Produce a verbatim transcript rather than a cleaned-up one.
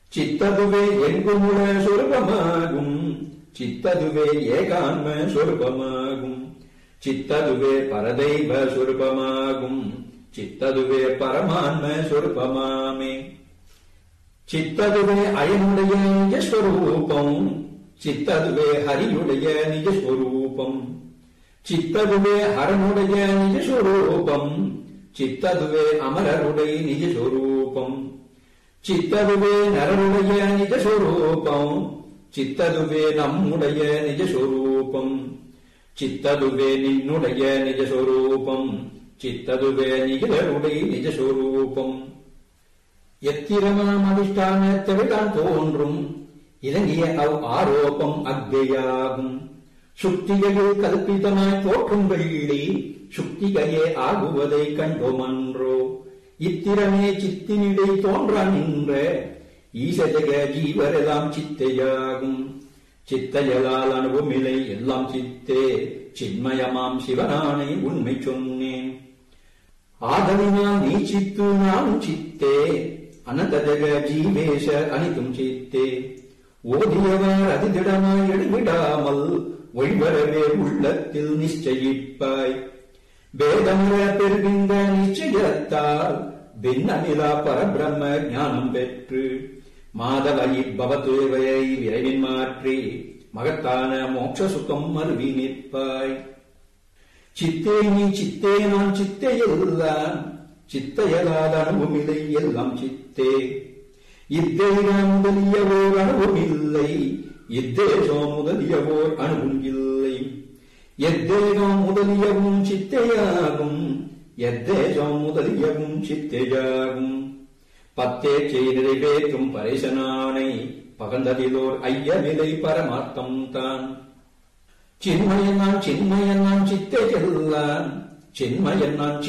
சித்ததுவே எங்குமுள சொருபமாகும் சித்ததுவே ஏகான்ம சொருபமாகும் சித்ததுவே பரதெய்வ சொருபமாகும் சித்ததுவே பரமான்ம சொருபமாமே சித்ததுவே அயனுடைய நிஜஸ்வரூபம் சித்ததுவே ஹரியுடைய நிஜஸ்வரூபம் சித்ததுவே ஹரனுடைய நிஜஸ்வரூபம் சித்ததுவே அமரருடைய நிஜஸ்வரூபம் சித்ததுவே நரருடைய நிஜஸ்வரூபம் சித்ததுவே நம்முடைய நிஜஸ்வரூபம் சித்ததுவே நின்னுடைய நிஜஸ்வரூபம் சித்ததுவே நிகிலருடைய நிஜஸ்வரூபம் எத்திரமாம் அதிஷ்டானத்தவிதான் தோன்றும் இலங்கிய அவ் ஆரோபம் அக்ஞையாகும் சுக்திகளில் கல்பிதமாய் தோற்றும் வெள்ளி சுக்திகையே ஆகுவதை கண்டோமன்றோ இத்திரமே சித்தினிடை தோன்றா நின்ற ஈசஜக ஜீவரெல்லாம் சித்தையாகும் சித்தையலால் அனுபவமில்லை எல்லாம் சித்தே சின்மயமாம் சிவனானை உண்மை சொன்னேன் ஆதலினால் நீ சித்து நான் சித்தே அனந்தஜக ஜீவேஷ அனித்தும் சித்தே ஓதியவர் அதிதிடமாய் எழுவிடாமல் ஒய்வரவே உள்ளத்தில் நிச்சயிப்பாய் வேதமுற பெறுகின்ற நிச்சயத்தால் பின்னமிலா பரபிரம்ம ஞானம் பெற்று மாதவயி பவத்துவையை விரைவின் மாற்றி மகத்தான மோட்ச சுகம் அருவி நிற்பாய் சித்தே நீ சித்தே நான் சித்தே எல்லாம் சித்தையலாத அனுபவமில்லை எல்லாம் சித்தே இத்தேகம் முதலியவோர் அனுபவமில்லை இத்தேசம் முதலியவோர் அனுபவம் இல்லை எத்தேகம் முதலியவும் சித்தையாகும் எத்தேசம் முதலியவும் சித்தையாகும் பத்தேச்சை நிறைவேற்றும் பரேசனானை பகந்ததிலோர் ஐயமிலை பரமார்த்தம் தான் சின்மயன் நான் சின்மயன் நான் சித்தை செல்லான் சின்மயன் நான்